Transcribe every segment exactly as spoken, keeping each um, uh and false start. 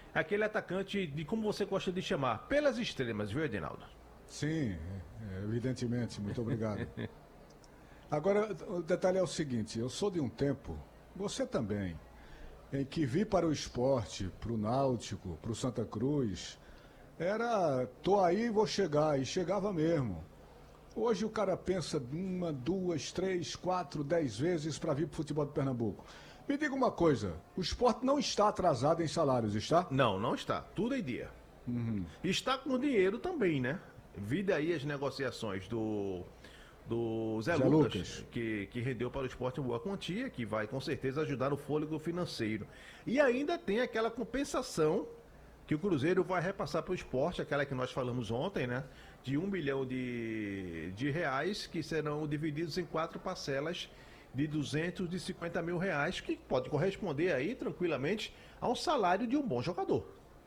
aquele atacante de como você gosta de chamar, pelas extremas, viu, Edinaldo? Sim, é, evidentemente, muito obrigado. Agora, o detalhe é o seguinte, eu sou de um tempo, você também, em que vir para o esporte, para o Náutico, para o Santa Cruz, era, tô aí, vou chegar, e chegava mesmo. Hoje o cara pensa uma, duas, três, quatro, dez vezes para vir para o futebol de Pernambuco. Me diga uma coisa, o esporte não está atrasado em salários, está? Não, não está. Tudo em dia. Está com dinheiro também, né? Vide aí as negociações do, do Zé Zé Lucas, Lucas. que, que rendeu para o esporte uma boa quantia, que vai com certeza ajudar no fôlego financeiro. E ainda tem aquela compensação que o Cruzeiro vai repassar para o esporte, aquela que nós falamos ontem, né? De um bilhão de, de reais, que serão divididos em quatro parcelas de duzentos e cinquenta mil reais, que pode corresponder aí tranquilamente ao salário de um bom jogador.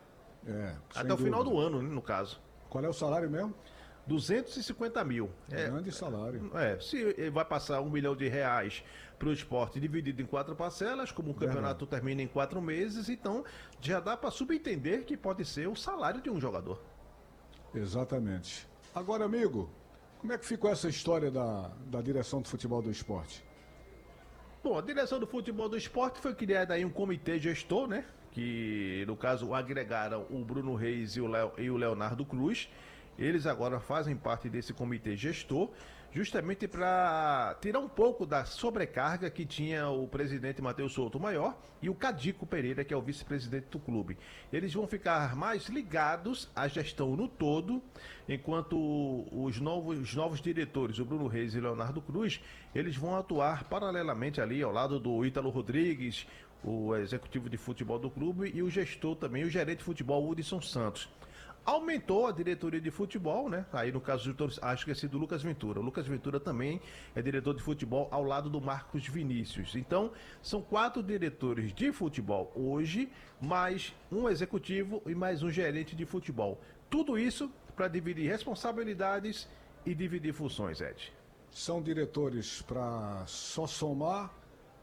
É, sem Até o final dúvida. do ano, né, no caso. Qual é o salário mesmo? duzentos e cinquenta mil. É, Grande salário. é, se ele vai passar um milhão de reais para o esporte dividido em quatro parcelas, como o campeonato Verdade. termina em quatro meses, então já dá para subentender que pode ser o salário de um jogador. Exatamente. Agora, amigo, como é que ficou essa história da, da direção do futebol do esporte? Bom, a direção do futebol do esporte foi criada aí um comitê gestor, né? Que no caso agregaram o Bruno Reis e o, Leo, e o Leonardo Cruz. Eles agora fazem parte desse comitê gestor, justamente para tirar um pouco da sobrecarga que tinha o presidente Matheus Souto Maior e o Cadico Pereira, que é o vice-presidente do clube. Eles vão ficar mais ligados à gestão no todo, enquanto os novos, os novos diretores, o Bruno Reis e o Leonardo Cruz, eles vão atuar paralelamente ali ao lado do Ítalo Rodrigues, o executivo de futebol do clube, e o gestor também, o gerente de futebol, Hudson Santos. Aumentou a diretoria de futebol, né? Aí no caso, acho que é do Lucas Ventura. O Lucas Ventura também é diretor de futebol ao lado do Marcos Vinícius. Então, são quatro diretores de futebol hoje, mais um executivo e mais um gerente de futebol. Tudo isso para dividir responsabilidades e dividir funções, Ed. São diretores para só somar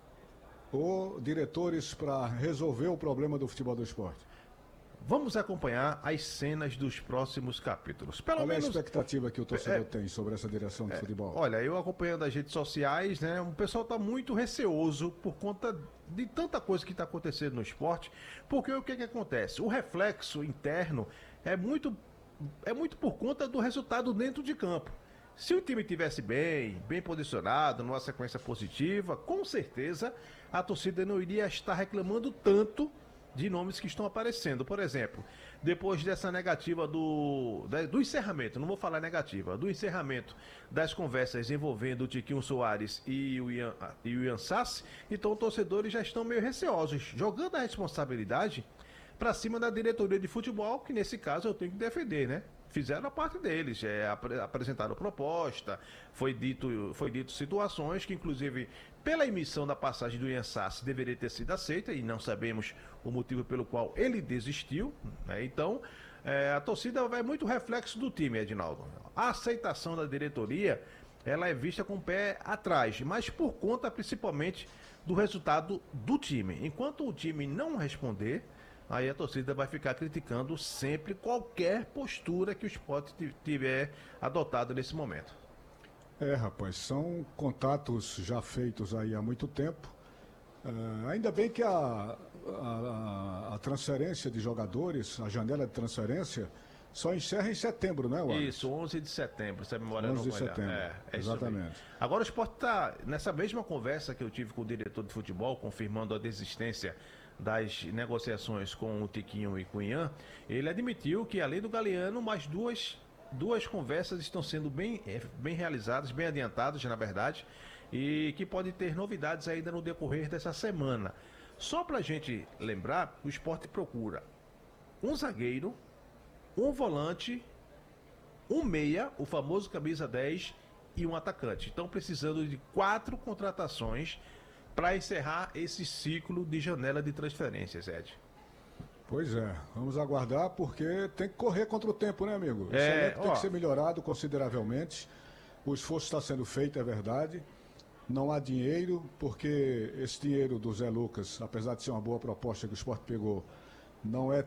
ou diretores para resolver o problema do futebol do esporte? Vamos acompanhar as cenas dos próximos capítulos. Pelo Qual é a menos. expectativa que o torcedor É, tem sobre essa direção de futebol? olha, eu acompanhando as redes sociais, né? O pessoal está muito receoso por conta de tanta coisa que está acontecendo no esporte. Porque o que, que acontece? O reflexo interno é muito, é muito por conta do resultado dentro de campo. Se o time tivesse bem, bem posicionado, numa sequência positiva, com certeza a torcida não iria estar reclamando tanto de nomes que estão aparecendo. Por exemplo, depois dessa negativa do, do encerramento, não vou falar negativa, do encerramento das conversas envolvendo o Tiquinho Soares e o Ian, e o Ian Sassi, então os torcedores já estão meio receosos, jogando a responsabilidade para cima da diretoria de futebol, que nesse caso eu tenho que defender, né? Fizeram a parte deles, é, ap apresentaram proposta, foi dito, foi dito situações que, inclusive, pela emissão da passagem do Ian Sassi deveria ter sido aceita e não sabemos o motivo pelo qual ele desistiu, né? Então, é, a torcida vai muito reflexo do time, Edinaldo. A aceitação da diretoria, ela é vista com o pé atrás, mas por conta principalmente do resultado do time. Enquanto o time não responder, aí a torcida vai ficar criticando sempre qualquer postura que o esporte tiver adotado nesse momento. É, rapaz, são contatos já feitos aí há muito tempo. Uh, ainda bem que a, a, a transferência de jogadores, a janela de transferência, só encerra em setembro, né, Wallace? Isso, onze de setembro, se a memória não onze de falhar. setembro, É, é exatamente. Agora o esporte está, nessa mesma conversa que eu tive com o diretor de futebol, confirmando a desistência das negociações com o Tiquinho e com o Ian, ele admitiu que além do Galeano, mais duas, duas conversas estão sendo bem, bem realizadas, bem adiantadas, na verdade, e que pode ter novidades ainda no decorrer dessa semana. Só para a gente lembrar, o esporte procura um zagueiro, um volante, um meia, o famoso camisa dez, e um atacante. Estão precisando de quatro contratações para encerrar esse ciclo de janela de transferências, Ed. Pois é, vamos aguardar porque tem que correr contra o tempo, né, amigo? Esse É, elenco tem ó, que ser melhorado consideravelmente. O esforço está sendo feito, é verdade. Não há dinheiro, porque esse dinheiro do Zé Lucas, apesar de ser uma boa proposta que o esporte pegou, não é